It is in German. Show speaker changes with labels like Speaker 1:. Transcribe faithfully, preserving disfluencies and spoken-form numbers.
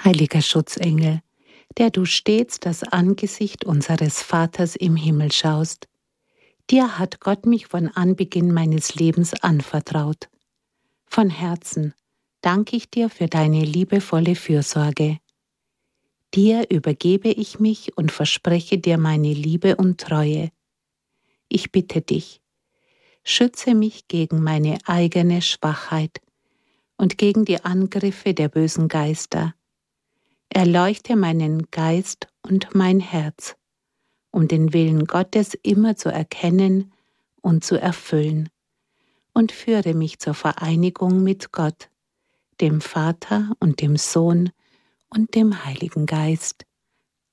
Speaker 1: Heiliger Schutzengel, der du stets das Angesicht unseres Vaters im Himmel schaust, dir hat Gott mich von Anbeginn meines Lebens anvertraut. Von Herzen danke ich dir für deine liebevolle Fürsorge. Dir übergebe ich mich und verspreche dir meine Liebe und Treue. Ich bitte dich, schütze mich gegen meine eigene Schwachheit und gegen die Angriffe der bösen Geister. Erleuchte meinen Geist und mein Herz, um den Willen Gottes immer zu erkennen und zu erfüllen, und führe mich zur Vereinigung mit Gott, dem Vater und dem Sohn und dem Heiligen Geist.